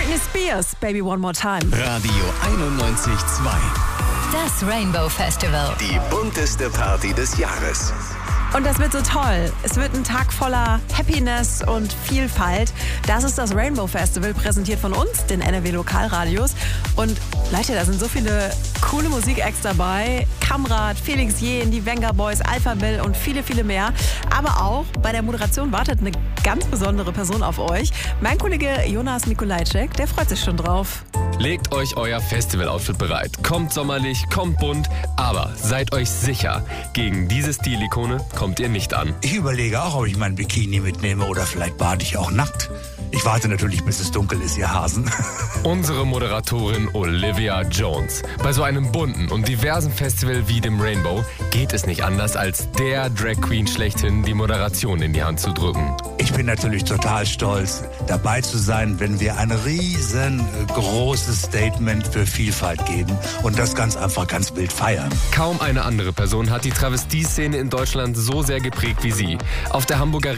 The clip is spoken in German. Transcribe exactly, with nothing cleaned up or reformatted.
Britney Spears, Baby One More Time. Radio einundneunzig Komma zwei. Das Rainbow Festival. Die bunteste Party des Jahres. Und das wird so toll. Es wird ein Tag voller Happiness und Vielfalt. Das ist das Rainbow Festival, präsentiert von uns, den N R W Lokalradios. Und Leute, da sind so viele coole Musik-Acts dabei. Kamrat, Felix Jähn, die Venga Boys, Alphaville und viele, viele mehr. Aber auch bei der Moderation wartet eine ganz besondere Person auf euch. Mein Kollege Jonas Nikolajczyk, der freut sich schon drauf. Legt euch euer Festival-Outfit bereit. Kommt sommerlich, kommt bunt, aber seid euch sicher, gegen diese Stilikone kommt ihr nicht an. Ich überlege auch, ob ich mein Bikini mitnehme oder vielleicht bade ich auch nackt. Ich warte natürlich, bis es dunkel ist, ihr Hasen. Unsere Moderatorin Olivia Jones. Bei so einem bunten und diversen Festival wie dem Rainbow geht es nicht anders, als der Drag Queen schlechthin die Moderation in die Hand zu drücken. Ich bin natürlich total stolz, dabei zu sein, wenn wir ein riesengroßes Statement für Vielfalt geben und das ganz einfach ganz wild feiern. Kaum eine andere Person hat die Travestie-Szene in Deutschland so sehr geprägt wie sie. Auf der Hamburger